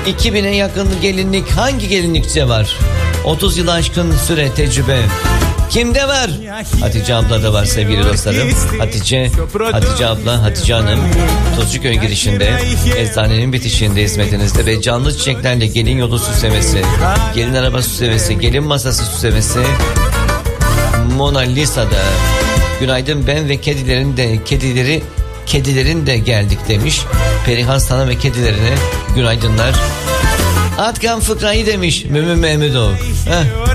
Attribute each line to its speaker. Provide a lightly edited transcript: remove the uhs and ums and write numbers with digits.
Speaker 1: 2000'e yakın gelinlik hangi gelinlikçe var? 30 yıl aşkın süre tecrübe kimde var? Hatice abla da var sevgili dostlarım. Hatice abla, Hatice Hanım Tuzcuköy girişinde, eczanenin bitişinde hizmetinizde ve canlı çiçeklerle gelin yolu süslemesi, gelin araba süslemesi, gelin masası süslemesi Mona Lisa'da. Günaydın, ben ve kedilerin de geldik demiş. Perihan sana ve kedilerine günaydınlar. Atkan fıkrayı demiş Mümin Mehmetov.